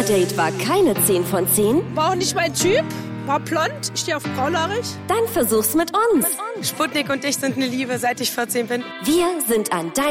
Tinder-Date war keine 10 von 10? War auch nicht mein Typ. War blond, ich stehe auf braunhaarig. Dann versuch's mit uns. Sputnik und ich sind eine Liebe, seit ich 14 bin. Wir sind an deiner